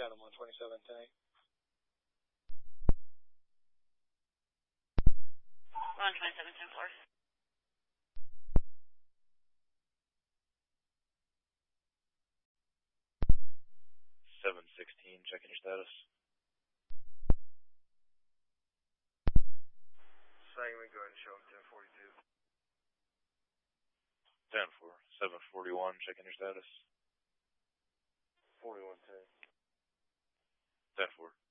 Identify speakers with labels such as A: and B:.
A: Adam on 27 tank.
B: We're on 2710 floor.
C: 716, checking your status.
D: Sangamon, go ahead and show him 1042.
C: 10-4, 741, checking your status.
D: 4110.
C: 10-4.